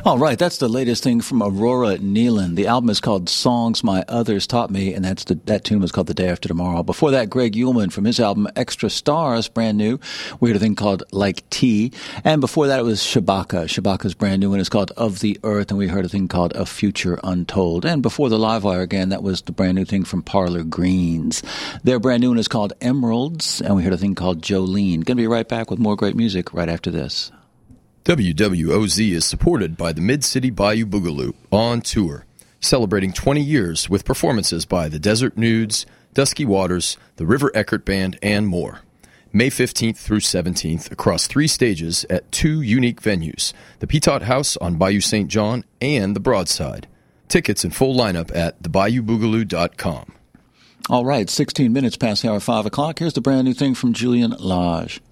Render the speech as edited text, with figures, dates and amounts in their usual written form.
All right, that's the latest thing from Aurora Nealon. The album is called Songs My Others Taught Me, and that tune was called The Day After Tomorrow. Before that, Greg Ullman from his album Extra Stars, brand new. We heard a thing called Like Tea. And before that, it was Shabaka. Shabaka's brand new one is called Of the Earth, and we heard a thing called A Future Untold. And before the Livewire again, that was the brand new thing from Parlor Greens. Their brand new one is called Emeralds, and we heard a thing called Jolene. Going to be right back with more great music right after this. WWOZ is supported by the Mid-City Bayou Boogaloo on tour, celebrating 20 years with performances by the Desert Nudes, Dusky Waters, the River Eckert Band, and more. May 15th through 17th across 3 stages at 2 unique venues, the Petot House on Bayou St. John and the Broadside. Tickets and full lineup at thebayou-boogaloo.com. All right, 16 minutes past the hour, 5 o'clock. Here's the brand new thing from Julian Lage.